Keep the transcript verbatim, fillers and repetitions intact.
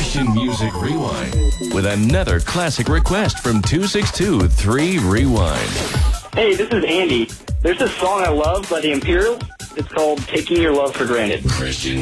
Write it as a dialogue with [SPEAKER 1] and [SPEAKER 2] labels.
[SPEAKER 1] Christian Music Rewind with another classic request from two six two three Rewind.
[SPEAKER 2] Hey, this is Andy. There's this song I love by the Imperials. It's called Taking Your Love for Granted.
[SPEAKER 1] Christian